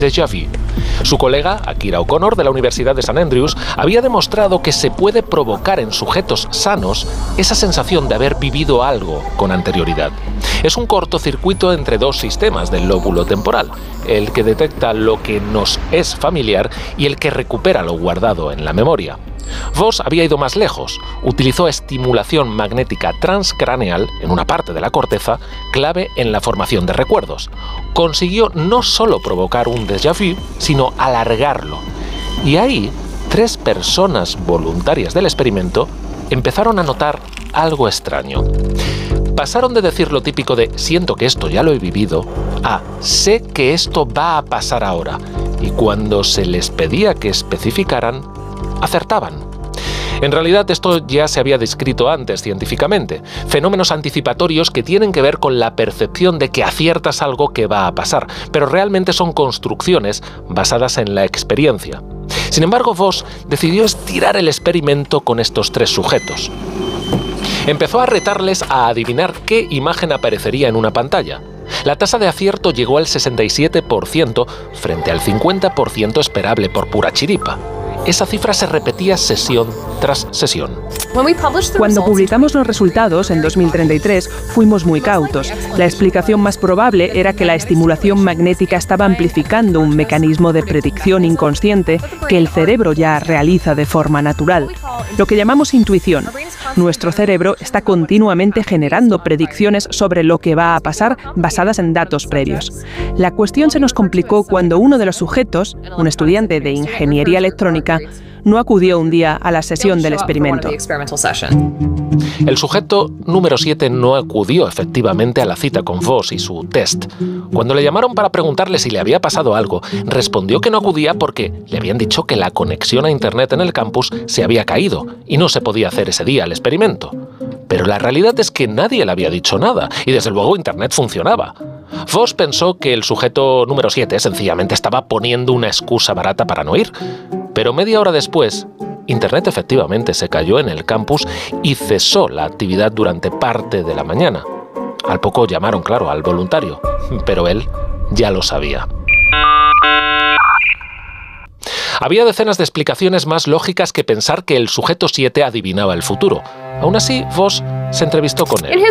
déjà vu. Su colega, Akira O'Connor, de la Universidad de St. Andrews, había demostrado que se puede provocar en sujetos sanos esa sensación de haber vivido algo con anterioridad. Es un cortocircuito entre dos sistemas del lóbulo temporal, el que detecta lo que nos es familiar y el que recupera lo guardado en la memoria. Voss había ido más lejos. Utilizó estimulación magnética transcraneal en una parte de la corteza, clave en la formación de recuerdos. Consiguió no solo provocar un déjà vu, sino alargarlo. Y ahí, 3 personas voluntarias del experimento empezaron a notar algo extraño. Pasaron de decir lo típico de «siento que esto ya lo he vivido» a «sé que esto va a pasar ahora». Y cuando se les pedía que especificaran, acertaban. En realidad esto ya se había descrito antes científicamente, fenómenos anticipatorios que tienen que ver con la percepción de que aciertas algo que va a pasar, pero realmente son construcciones basadas en la experiencia. Sin embargo, Voss decidió estirar el experimento con estos 3 sujetos. Empezó a retarles a adivinar qué imagen aparecería en una pantalla. La tasa de acierto llegó al 67% frente al 50% esperable por pura chiripa. Esa cifra se repetía sesión tras sesión. Cuando publicamos los resultados en 2033, fuimos muy cautos. La explicación más probable era que la estimulación magnética estaba amplificando un mecanismo de predicción inconsciente que el cerebro ya realiza de forma natural. Lo que llamamos intuición. Nuestro cerebro está continuamente generando predicciones sobre lo que va a pasar basadas en datos previos. La cuestión se nos complicó cuando uno de los sujetos, un estudiante de ingeniería electrónica, no acudió un día a la sesión del experimento. El sujeto número 7 no acudió efectivamente a la cita con Voss y su test. Cuando le llamaron para preguntarle si le había pasado algo, respondió que no acudía porque le habían dicho que la conexión a Internet en el campus se había caído y no se podía hacer ese día el experimento. Pero la realidad es que nadie le había dicho nada y desde luego Internet funcionaba. Voss pensó que el sujeto número 7 sencillamente estaba poniendo una excusa barata para no ir. Pero media hora después, Internet efectivamente se cayó en el campus y cesó la actividad durante parte de la mañana. Al poco llamaron, claro, al voluntario, pero él ya lo sabía. Había decenas de explicaciones más lógicas que pensar que el sujeto 7 adivinaba el futuro. Aún así, Voss se entrevistó con él.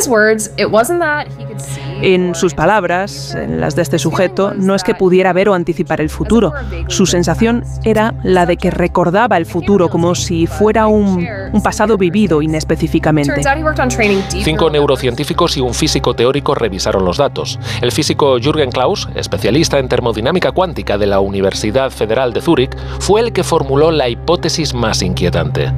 En sus palabras, en las de este sujeto, no es que pudiera ver o anticipar el futuro. Su sensación era la de que recordaba el futuro como si fuera un pasado vivido inespecíficamente. 5 neurocientíficos y un físico teórico revisaron los datos. El físico Jürgen Klaus, especialista en termodinámica cuántica de la Universidad Federal de Zúrich, fue el que formuló la hipótesis más inquietante.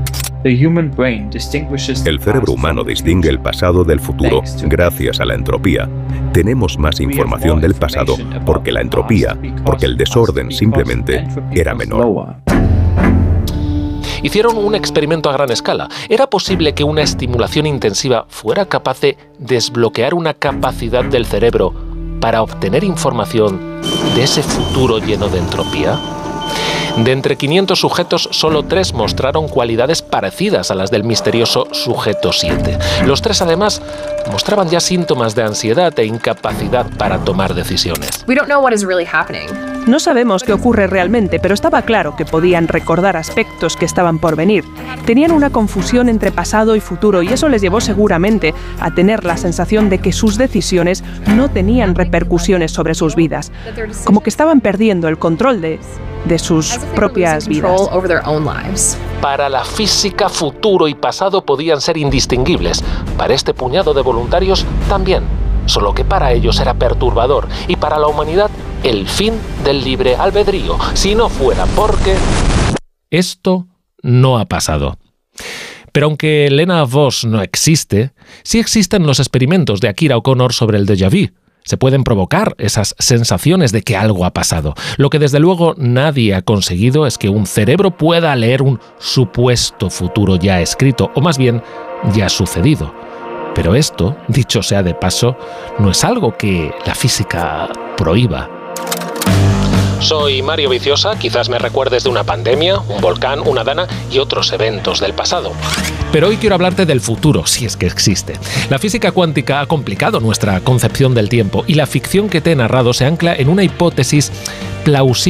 El cerebro humano distingue el pasado del futuro gracias a la entropía. Tenemos más información del pasado porque la entropía, porque el desorden simplemente era menor. Hicieron un experimento a gran escala. ¿Era posible que una estimulación intensiva fuera capaz de desbloquear una capacidad del cerebro para obtener información de ese futuro lleno de entropía? De entre 500 sujetos, solo 3 mostraron cualidades parecidas a las del misterioso sujeto 7. Los 3, además, mostraban ya síntomas de ansiedad e incapacidad para tomar decisiones. No sabemos qué ocurre realmente, pero estaba claro que podían recordar aspectos que estaban por venir. Tenían una confusión entre pasado y futuro y eso les llevó seguramente a tener la sensación de que sus decisiones no tenían repercusiones sobre sus vidas, como que estaban perdiendo el control de sus propias vidas. Para la física, futuro y pasado podían ser indistinguibles. Para este puñado de voluntarios también. Solo que para ellos era perturbador y para la humanidad el fin del libre albedrío, si no fuera porque... Esto no ha pasado. Pero aunque Lena Voss no existe, sí existen los experimentos de Akira O'Connor sobre el déjà vu. Se pueden provocar esas sensaciones de que algo ha pasado. Lo que desde luego nadie ha conseguido es que un cerebro pueda leer un supuesto futuro ya escrito, o más bien ya sucedido. Pero esto, dicho sea de paso, no es algo que la física prohíba. Soy Mario Viciosa, quizás me recuerdes de una pandemia, un volcán, una dana y otros eventos del pasado. Pero hoy quiero hablarte del futuro, si es que existe. La física cuántica ha complicado nuestra concepción del tiempo y la ficción que te he narrado se ancla en una hipótesis plausible